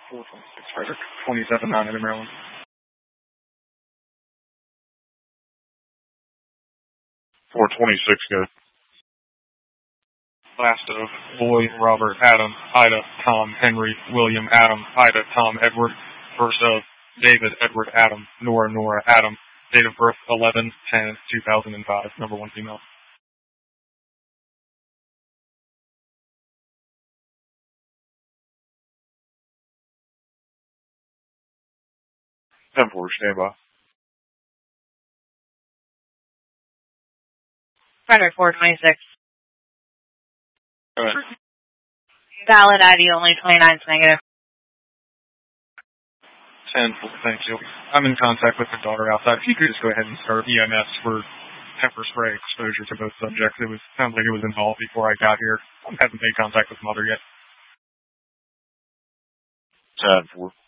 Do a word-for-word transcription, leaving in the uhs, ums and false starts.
four twenty-six Frederick. twenty-seven nine in Maryland. four twenty-six, good. Last of Boy, Robert, Adam, Ida, Tom, Henry, William, Adam, Ida, Tom, Edward. First of David, Edward, Adam, Nora, Nora, Adam. Date of birth eleven ten two thousand five. Number one female. ten four, stand by. Frederick four twenty-six. Go ahead. Valid I D only, twenty-nine's negative. ten four, thank you. I'm in contact with the daughter outside. If you could just go ahead and start E M S for pepper spray exposure to both subjects. It was sounds like it was involved before I got here. I haven't made contact with mother yet. ten four.